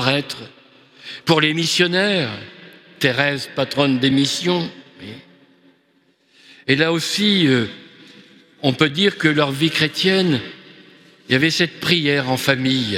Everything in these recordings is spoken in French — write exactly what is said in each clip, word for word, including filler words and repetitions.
prêtres, pour les missionnaires, Thérèse, patronne des missions. Et là aussi, euh, on peut dire que leur vie chrétienne, il y avait cette prière en famille.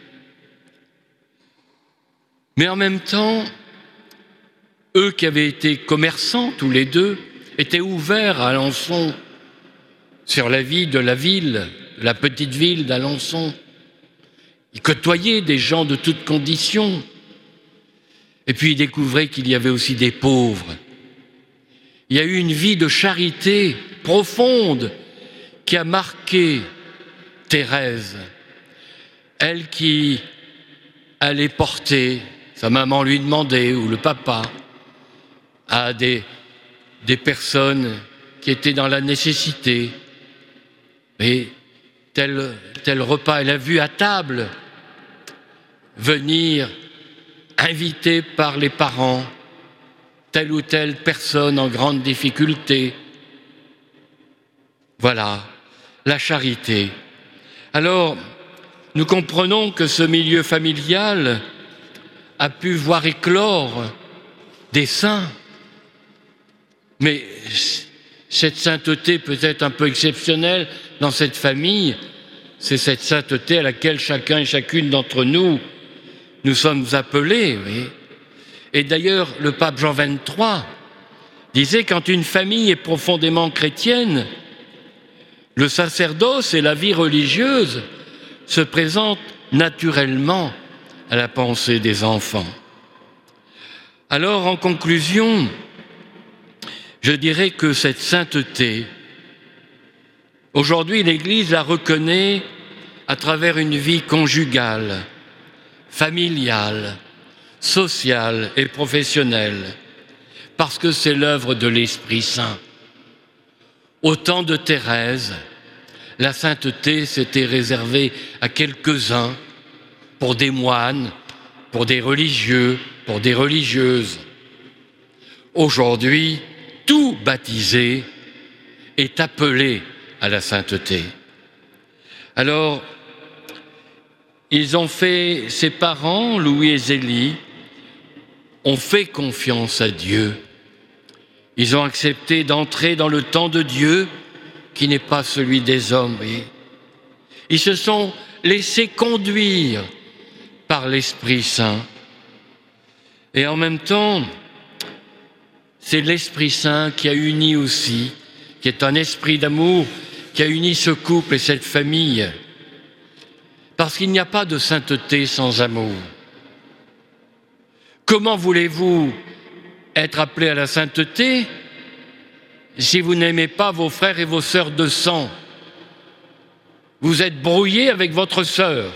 Mais en même temps, eux qui avaient été commerçants tous les deux, étaient ouverts à Alençon, sur la vie de la ville, de la petite ville d'Alençon. Ils côtoyaient des gens de toutes conditions. Et puis ils découvraient qu'il y avait aussi des pauvres. Il y a eu une vie de charité profonde qui a marqué Thérèse. Elle qui allait porter, sa maman lui demandait, ou le papa, à des, des personnes qui étaient dans la nécessité. Et tel, tel repas, elle a vu à table venir, invité par les parents, telle ou telle personne en grande difficulté. Voilà, la charité. Alors, nous comprenons que ce milieu familial a pu voir éclore des saints, mais cette sainteté peut-être un peu exceptionnelle dans cette famille, c'est cette sainteté à laquelle chacun et chacune d'entre nous, nous sommes appelés. Oui. Et d'ailleurs, le pape Jean vingt-trois disait « Quand une famille est profondément chrétienne, le sacerdoce et la vie religieuse se présentent naturellement à la pensée des enfants. » Alors, en conclusion, je dirais que cette sainteté, aujourd'hui, l'Église la reconnaît à travers une vie conjugale, familiale, sociale et professionnelle, parce que c'est l'œuvre de l'Esprit Saint. Au temps de Thérèse, la sainteté s'était réservée à quelques-uns, pour des moines, pour des religieux, pour des religieuses. Aujourd'hui, tout baptisé est appelé à la sainteté. Alors, ils ont fait, ses parents, Louis et Zélie, ont fait confiance à Dieu. Ils ont accepté d'entrer dans le temps de Dieu, qui n'est pas celui des hommes. Ils se sont laissés conduire par l'Esprit Saint. Et en même temps, c'est l'Esprit Saint qui a uni aussi, qui est un esprit d'amour, qui a uni ce couple et cette famille. Parce qu'il n'y a pas de sainteté sans amour. Comment voulez-vous être appelé à la sainteté si vous n'aimez pas vos frères et vos sœurs de sang? Vous êtes brouillé avec votre sœur.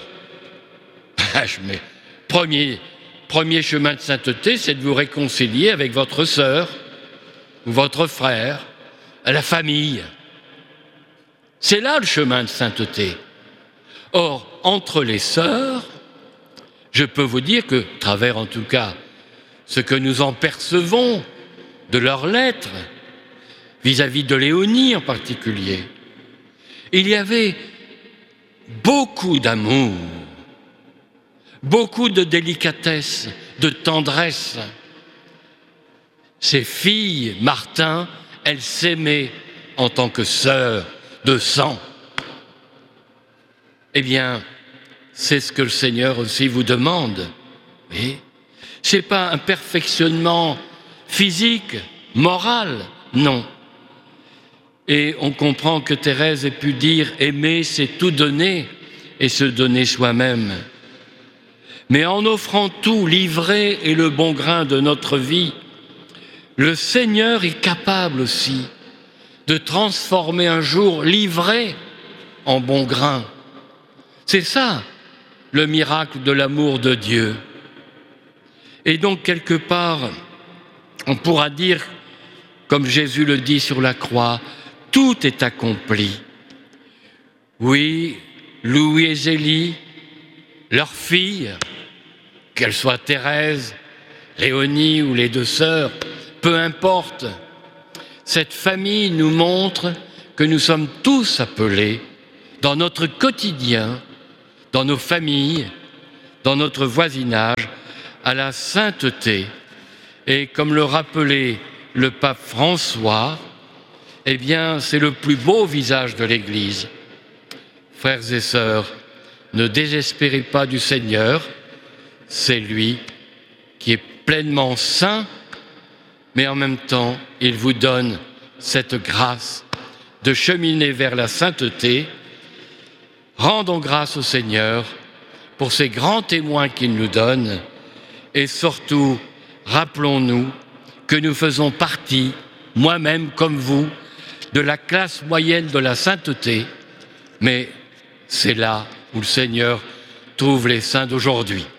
Premier, premier chemin de sainteté, c'est de vous réconcilier avec votre sœur ou votre frère, la famille. C'est là le chemin de sainteté. Or, entre les sœurs, je peux vous dire que, à travers en tout cas ce que nous en percevons de leurs lettres, vis-à-vis de Léonie en particulier, il y avait beaucoup d'amour, beaucoup de délicatesse, de tendresse. Ces filles, Martin, elles s'aimaient en tant que sœurs de sang. Eh bien, c'est ce que le Seigneur aussi vous demande. Oui. Ce n'est pas un perfectionnement physique, moral, non. Et on comprend que Thérèse ait pu dire « aimer, c'est tout donner et se donner soi-même ». Mais en offrant tout, l'ivraie et le bon grain de notre vie, le Seigneur est capable aussi de transformer un jour l'ivraie en bon grain. C'est ça, le miracle de l'amour de Dieu. Et donc, quelque part, on pourra dire, comme Jésus le dit sur la croix, tout est accompli. Oui, Louis et Zélie, leurs filles, qu'elles soient Thérèse, Léonie ou les deux sœurs, peu importe, cette famille nous montre que nous sommes tous appelés, dans notre quotidien, dans nos familles, dans notre voisinage à la sainteté. Et comme le rappelait le pape François, eh bien, c'est le plus beau visage de l'Église. Frères et sœurs, ne désespérez pas du Seigneur, c'est lui qui est pleinement saint, mais en même temps, il vous donne cette grâce de cheminer vers la sainteté. Rendons grâce au Seigneur pour ces grands témoins qu'il nous donne et surtout, rappelons-nous que nous faisons partie, moi-même comme vous, de la classe moyenne de la sainteté, mais c'est là où le Seigneur trouve les saints d'aujourd'hui.